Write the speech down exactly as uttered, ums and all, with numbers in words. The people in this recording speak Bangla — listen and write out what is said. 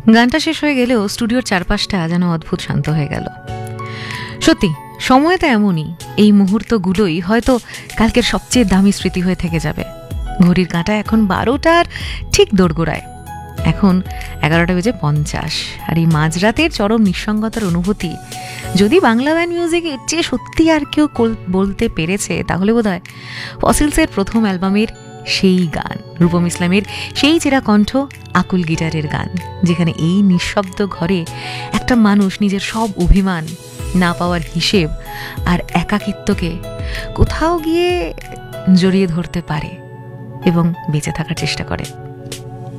গানটা শেষ হয়ে গেলেও স্টুডিওর চারপাশটা যেন অদ্ভুত শান্ত হয়ে গেল। সত্যি সময় তো এমনই, এই মুহূর্তগুলোই হয়তো কালকের সবচেয়ে দামি স্মৃতি হয়ে থেকে যাবে। ঘড়ির কাঁটা এখন বারোটার ঠিক দোরগোড়ায়, এখন এগারোটা বেজে পঞ্চাশ, আর এই মাঝরাতের চরম নিঃসঙ্গতার অনুভূতি যদি বাংলা ব্যান্ড মিউজিক এর চেয়ে সত্যি আর কেউ বলতে পেরেছে তাহলে বোধহয় ফসিলসের প্রথম অ্যালবামের সেই গান, রূপম ইসলামের সেই চেরা কণ্ঠ, আকুল গিটারের গান, যেখানে এই নিঃশব্দ ঘরে একটা মানুষ নিজের সব অভিমান, না পাওয়ার হিসেব আর একাকিত্বকে কোথাও গিয়ে জড়িয়ে ধরতে পারে এবং বেঁচে থাকার চেষ্টা করে।